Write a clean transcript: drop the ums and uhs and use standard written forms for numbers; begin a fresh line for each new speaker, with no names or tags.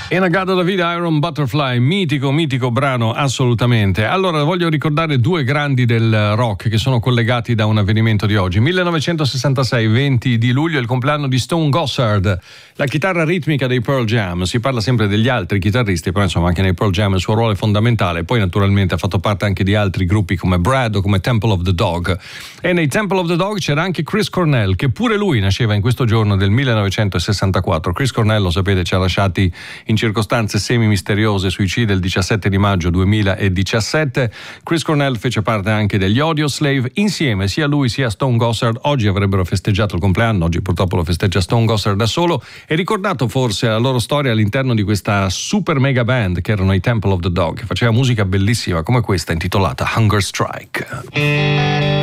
Inagada David, Iron Butterfly, mitico brano, assolutamente. Allora, voglio ricordare due grandi del rock che sono collegati da un avvenimento di oggi. 1966, 20 di luglio, è il compleanno di Stone Gossard, la chitarra ritmica dei Pearl Jam. Si parla sempre degli altri chitarristi, però insomma anche nei Pearl Jam il suo ruolo è fondamentale. Poi naturalmente ha fatto parte anche di altri gruppi come Brad o come Temple of the Dog. E nei Temple of the Dog c'era anche Chris Cornell, che pure lui nasceva in questo giorno del 1964. Chris Cornell, lo sapete, ci ha lasciati in circostanze semi-misteriose, suicida il 17 di maggio 2017. Chris Cornell fece parte anche degli Audioslave. Insieme sia lui sia Stone Gossard oggi avrebbero festeggiato il compleanno. Oggi purtroppo lo festeggia Stone Gossard da solo. E ricordato forse la loro storia all'interno di questa super mega band che erano i Temple of the Dog, che faceva musica bellissima come questa intitolata Hunger Strike.